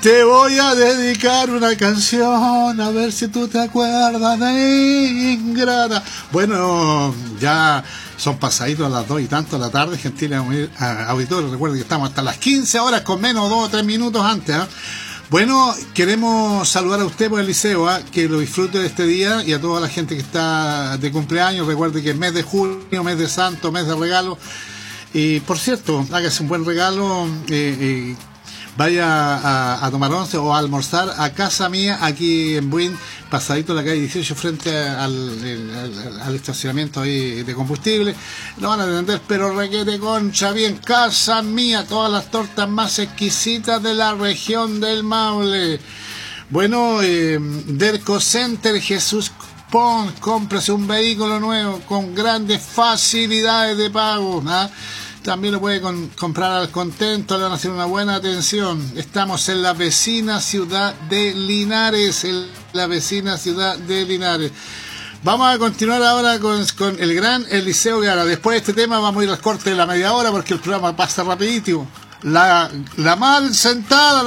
Te voy a dedicar una canción, a ver si tú te acuerdas de Ingrata. Bueno, ya son pasaditos a las 2 y tanto de la tarde, gentiles auditores. Recuerden que estamos hasta las 15 horas con menos 2 o 3 minutos antes. Bueno, queremos saludar a usted por el liceo, que lo disfrute de este día, y a toda la gente que está de cumpleaños. Recuerde que es mes de junio, mes de santo, mes de regalo. Y por cierto, hágase un buen regalo. Vaya a tomar once o a almorzar a casa mía, aquí en Buin, pasadito la calle 18, frente al estacionamiento ahí de combustible. Lo van a atender, pero requete concha bien, casa mía, todas las tortas más exquisitas de la región del Maule. Bueno, Derco Center, Jesús Pons, cómprase un vehículo nuevo con grandes facilidades de pago, También lo puede comprar al contento, le van a hacer una buena atención. Estamos en la vecina ciudad de Linares, Vamos a continuar ahora con el gran Eliseo Gara. Después de este tema vamos a ir al corte de la media hora porque el programa pasa rapidísimo. La mal sentada.